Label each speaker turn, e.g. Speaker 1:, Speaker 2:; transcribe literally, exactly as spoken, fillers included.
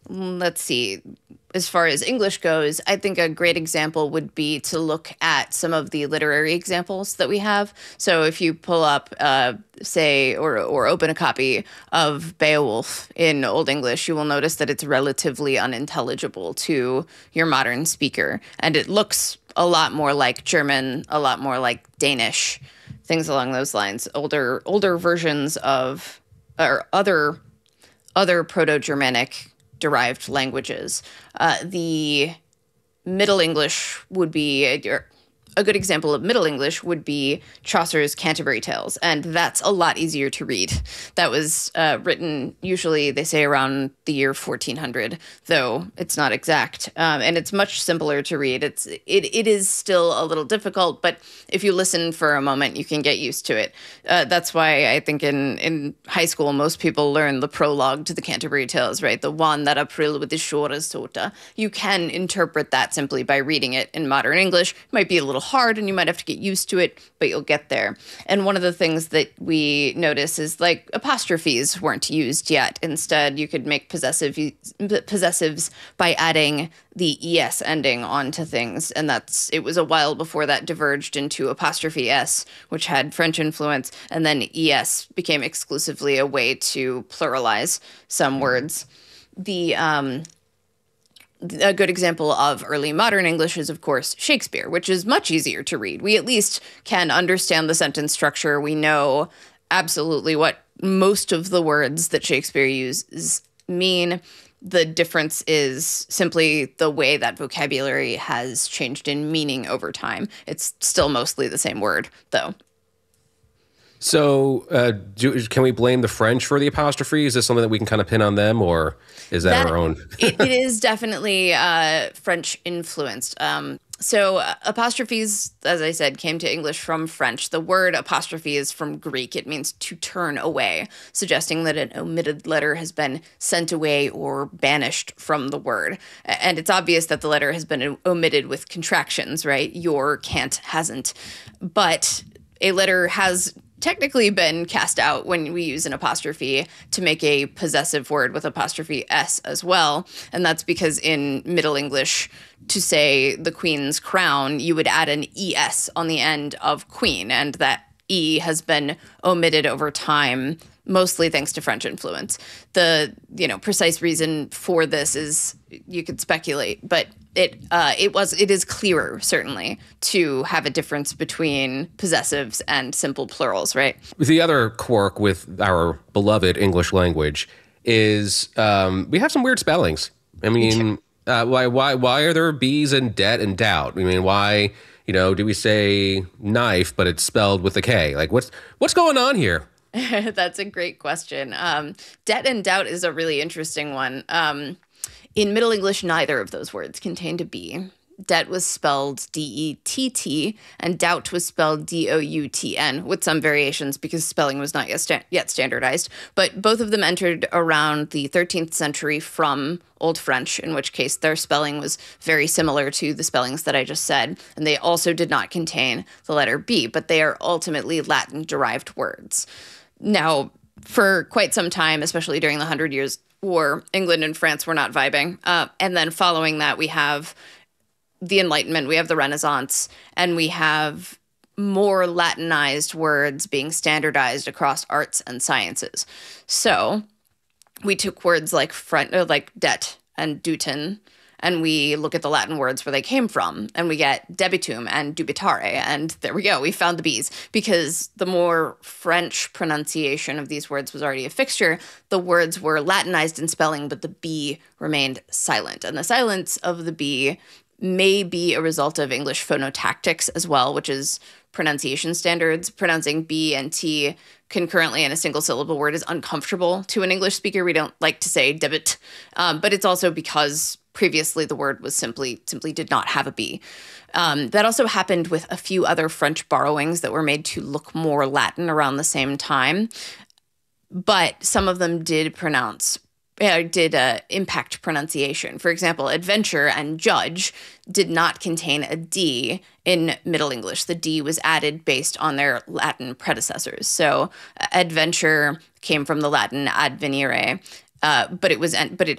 Speaker 1: let's see, as far as English goes, I think a great example would be to look at some of the literary examples that we have. So if you pull up, uh, say, or or open a copy of Beowulf in Old English, you will notice that it's relatively unintelligible to your modern speaker, and it looks a lot more like German, a lot more like Danish, things along those lines. Older older versions of or other other Proto-Germanic derived languages. Uh, the Middle English would be a, a good example of Middle English would be Chaucer's Canterbury Tales, and that's a lot easier to read. That was uh, written usually, they say, around the year fourteen hundred, though it's not exact, um, and it's much simpler to read. It's it it is still a little difficult, but if you listen for a moment, you can get used to it. Uh, that's why I think in in high school most people learn the prologue to the Canterbury Tales, right? The one that April with the shore sota. You can interpret that simply by reading it in modern English. It might be a little hard and you might have to get used to it, but you'll get there. And one of the things that we notice is like apostrophes weren't used yet. Instead, you could make possessive possessives by adding the es ending onto things. And that's it was a while before that diverged into apostrophe s, which had French influence. And then es became exclusively a way to pluralize some words. The um, A good example of early modern English is, of course, Shakespeare, which is much easier to read. We at least can understand the sentence structure. We know absolutely what most of the words that Shakespeare uses mean. The difference is simply the way that vocabulary has changed in meaning over time. It's still mostly the same word, though.
Speaker 2: So uh, do, can we blame the French for the apostrophe? Is this something that we can kind of pin on them, or is that, that our own?
Speaker 1: it, it is definitely uh, French influenced. Um, so uh, apostrophes, as I said, came to English from French. The word apostrophe is from Greek. It means to turn away, suggesting that an omitted letter has been sent away or banished from the word. And it's obvious that the letter has been omitted with contractions, right? Your, can't, hasn't. But a letter has technically been cast out when we use an apostrophe to make a possessive word with apostrophe s as well. And that's because in Middle English, to say the queen's crown, you would add an es on the end of queen, and that e has been omitted over time, mostly thanks to French influence. The, you know, precise reason for this is you could speculate, but it uh, it was it is clearer, certainly, to have a difference between possessives and simple plurals, right?
Speaker 2: The other quirk with our beloved English language is um, we have some weird spellings. I mean, uh, why why why are there B's in debt and doubt? I mean, why, you know, do we say knife but it's spelled with a K? Like, what's what's going on here?
Speaker 1: That's a great question. Um, debt and doubt is a really interesting one. Um, in Middle English, neither of those words contained a B. Debt was spelled D E T T, and doubt was spelled D O U T N, with some variations because spelling was not yet, sta- yet standardized. But both of them entered around the thirteenth century from Old French, in which case their spelling was very similar to the spellings that I just said. And they also did not contain the letter B, but they are ultimately Latin-derived words. Now, for quite some time, especially during the Hundred Years' War, England and France were not vibing. Uh, and then following that, we have the Enlightenment, we have the Renaissance, and we have more Latinized words being standardized across arts and sciences. So we took words like front, uh, like debt and dutin, and we look at the Latin words where they came from, and we get debitum and dubitare, and there we go, we found the B's. Because the more French pronunciation of these words was already a fixture, the words were Latinized in spelling, but the B remained silent. And the silence of the B may be a result of English phonotactics as well, which is pronunciation standards. Pronouncing B and T concurrently in a single syllable word is uncomfortable to an English speaker. We don't like to say debit, um, but it's also because previously the word was simply simply did not have a B. Um, that also happened with a few other French borrowings that were made to look more Latin around the same time, but some of them did pronounce Uh, did uh, impact pronunciation. For example, adventure and judge did not contain a D in Middle English. The D was added based on their Latin predecessors. So uh, adventure came from the Latin advenire, uh, but it was but it